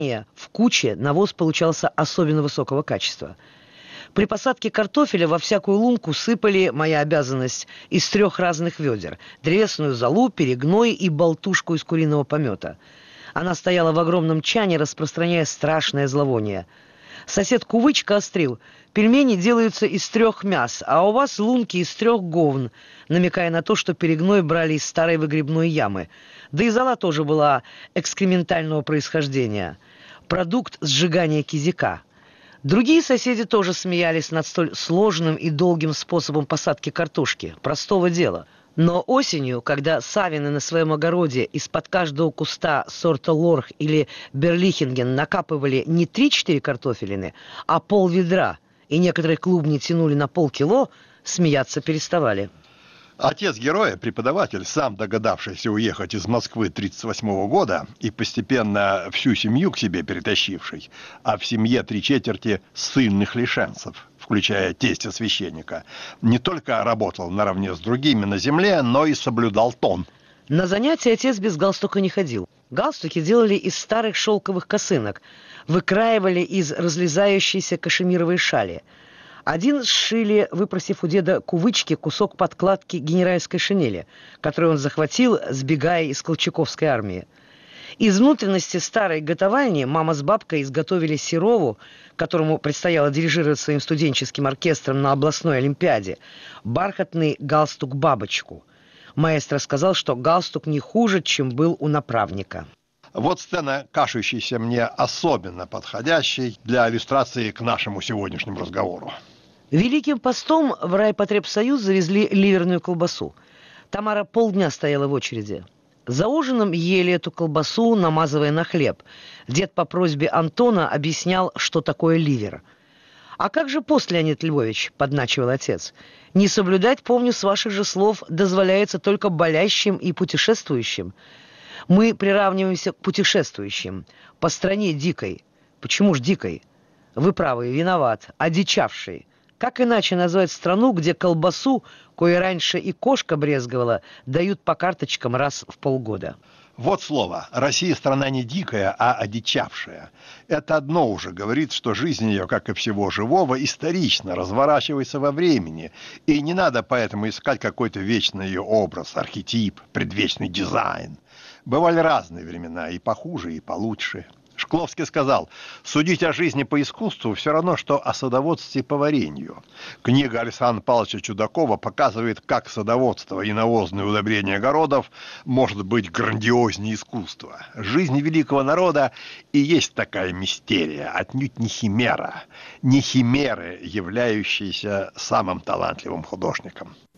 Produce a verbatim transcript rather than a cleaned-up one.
В куче навоз получался особенно высокого качества. При посадке картофеля во всякую лунку сыпали, моя обязанность, из трех разных ведер: древесную золу, перегной и болтушку из куриного помета. Она стояла в огромном чане, распространяя страшное зловоние. Сосед Кувычка острил: пельмени делаются из трех мяс, а у вас лунки из трех говн, намекая на то, что перегной брали из старой выгребной ямы. Да и зола тоже была экскрементального происхождения. Продукт сжигания кизяка. Другие соседи тоже смеялись над столь сложным и долгим способом посадки картошки. Простого дела. Но осенью, когда савины на своем огороде из-под каждого куста сорта лорх или берлихинген накапывали не три-четыре картофелины, а пол ведра, и некоторые клубни тянули на полкило, смеяться переставали. Отец героя, преподаватель, сам догадавшийся уехать из Москвы тридцать восьмого года и постепенно всю семью к себе перетащивший, а в семье три четверти ссыльных лишенцев, включая тестя священника, не только работал наравне с другими на земле, но и соблюдал тон. На занятия отец без галстука не ходил. Галстуки делали из старых шелковых косынок, выкраивали из разлезающейся кашемировой шали. Один сшили, выпросив у деда Кувычки кусок подкладки генеральской шинели, которую он захватил, сбегая из колчаковской армии. Из внутренности старой готовальни мама с бабкой изготовили Серову, которому предстояло дирижировать своим студенческим оркестром на областной олимпиаде, бархатный галстук-бабочку. Маэстро сказал, что галстук не хуже, чем был у направника. Вот сцена, кажущаяся мне особенно подходящей для иллюстрации к нашему сегодняшнему разговору. Великим постом в райпотребсоюз завезли ливерную колбасу. Тамара полдня стояла в очереди. За ужином ели эту колбасу, намазывая на хлеб. Дед по просьбе Антона объяснял, что такое ливер. «А как же пост, Леонид Львович?» – подначивал отец. «Не соблюдать, помню, с ваших же слов, дозволяется только болящим и путешествующим. Мы приравниваемся к путешествующим. По стране дикой». «Почему ж дикой?» «Вы правы, виноват. Одичавший. Как иначе назвать страну, где колбасу, кое раньше и кошка брезговала, дают по карточкам раз в полгода?» Вот слово. Россия страна не дикая, а одичавшая. Это одно уже говорит, что жизнь ее, как и всего живого, исторично разворачивается во времени. И не надо поэтому искать какой-то вечный ее образ, архетип, предвечный дизайн. Бывали разные времена, и похуже, и получше. Шкловский сказал: судить о жизни по искусству все равно, что о садоводстве по варенью. Книга Александра Павловича Чудакова показывает, как садоводство и навозное удобрение огородов может быть грандиознее искусства. Жизнь великого народа и есть такая мистерия, отнюдь не химера, не химеры, являющиеся самым талантливым художником.